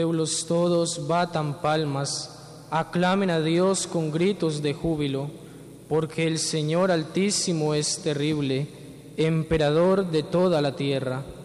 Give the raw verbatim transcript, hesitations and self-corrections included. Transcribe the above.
Pueblos todos batan palmas, aclamen a Dios con gritos de júbilo, porque el Señor Altísimo es terrible, emperador de toda la tierra.